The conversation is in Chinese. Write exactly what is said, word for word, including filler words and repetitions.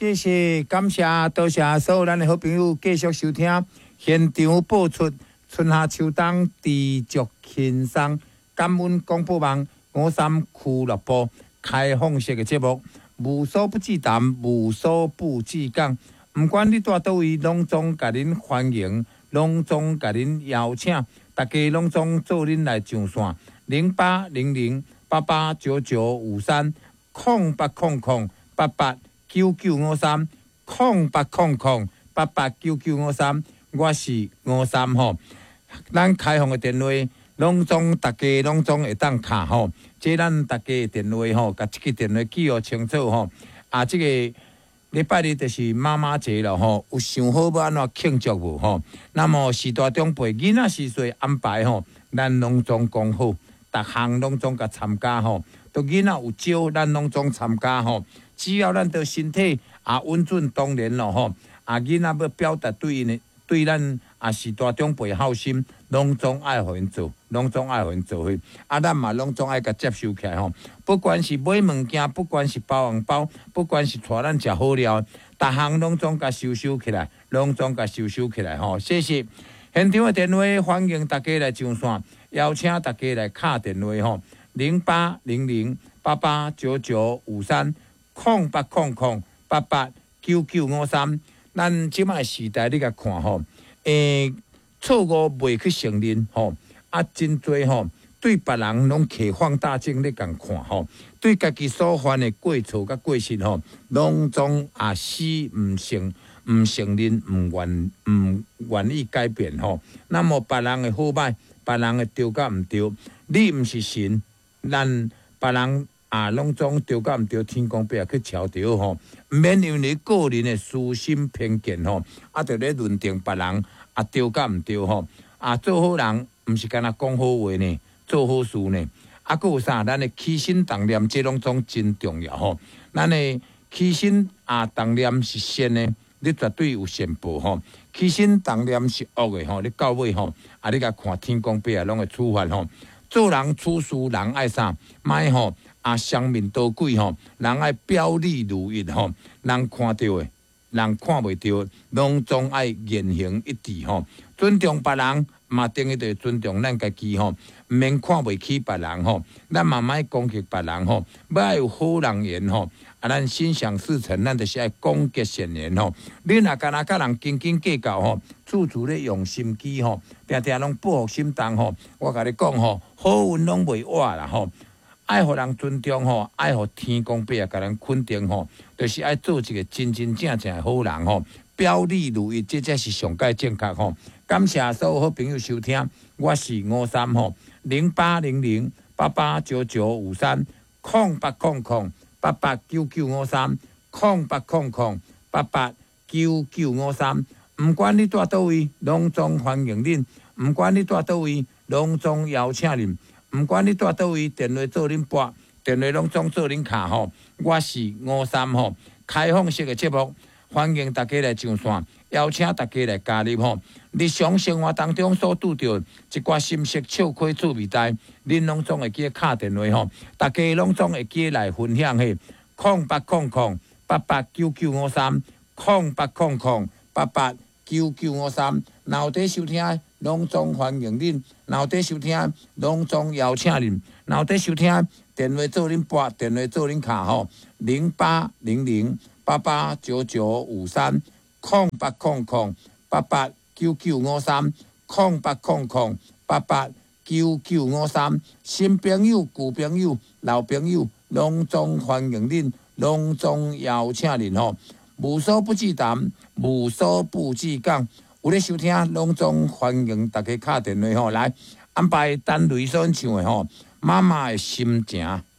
谢谢，感谢，多谢所有咱的好朋友继续收听。现场播出春夏秋冬持续轻松，感恩广播网五三俱乐部开放式的节目，无所不至谈，无所不至讲。不管你住倒位，拢总甲恁欢迎，拢总甲恁邀请，大家拢总做恁来上线。零八零零八八九九五三空八空空八八九九五三空八空空八八九九五三，我是五三吼。咱开放的电话，拢总大家拢总会当卡吼。即咱大家的电话吼，甲即个电话记号清楚吼。啊，即、這个礼拜日就是妈妈节了吼，有想好要安怎庆祝无吼？那么时代中辈囡仔时岁安排吼，咱拢总讲好。逐项拢总甲参加吼，都囡仔有招，咱拢总参加吼。只要咱对身体啊稳准当然咯吼，啊囡仔要表达对因对咱啊是大长辈孝心，拢总爱互因做，拢总爱互因做伙。啊，咱嘛拢总爱甲接受起来吼。不管是买物件，不管是包红包，不管是带咱食好料，逐项拢总甲收收起来，拢总甲收收起来吼。谢谢。现场的电话欢迎大家来上线。邀请大家来敲电话吼，零八零零八八九九五三空八空空八八九九五三。咱即摆时代你甲看吼，诶，错误袂去承认吼，啊，真多吼，对别人拢摕放大镜咧共看吼，对家己所犯的过错甲过失吼，拢总啊死毋承毋承认，毋愿毋愿意改变吼。那么别人的好歹。别人的对甲毋对，你毋是神，咱别人啊拢总对甲毋对，天公伯去瞧着吼，免因为个人的私心偏见吼，啊，着咧论定别人啊对甲毋对吼，啊，做好人毋是干那讲好话呢，做好事呢，啊，佫有啥？咱的起心动念，这拢总真重要吼。咱的起心啊动念是善的，你绝对有善报吼。起心动念是恶的吼，你到尾吼，啊，你甲看天公伯啊，拢会处罚吼。做人处事人爱啥？莫吼啊，双面刀鬼吼，人爱表里如一吼，人看到的，人看袂到，拢总爱言行一致吼。尊重别人，嘛等于着尊重咱家己吼，毋免看袂起别人吼，咱嘛莫攻击别人吼，要爱有好人缘吼。啊，咱心想事成，咱就是爱广结善缘吼。你若干那甲人斤斤计较吼，处处咧用心机吼，定定拢报复心重吼。我甲你讲吼，好运拢袂活啦吼。爱互人尊重吼，爱互天公伯啊，甲人肯定吼，就是爱做一个真真正正的好人吼。表里如一，这才是上界正确吼。感谢所有好朋友收听，我是五三吼，零八零零八八九九五三空八空空。八八九九五三空八空空八八九九五三，唔管你住倒位，拢总欢迎恁；唔管你住倒位，拢总邀请恁；唔管你住倒位，电话做恁拨，电话拢总做恁卡吼。我是五三吼，开放式的节目，欢迎大家来上线，邀请大家来加入吼。日常生活当中所拄到一寡心色笑亏趣味代，恁拢总会记敲电话吼，大家拢总会记来分享嘿。空八空空八八九九五三，空八空空八八九九五三，脑袋收听拢总欢迎恁，脑袋收听拢总邀请恁，脑袋收听电话做恁拨，电话做恁卡吼，零八零零八八九九五三，空八空空八八九九五三，空八空空八八九九五三，新朋友、旧朋友、老朋友，拢总欢迎恁，拢总邀请恁吼。无所不至谈，无所不至讲。有咧收听，拢总欢迎大家敲电话吼来安排单雷所唱的吼，妈妈的心情。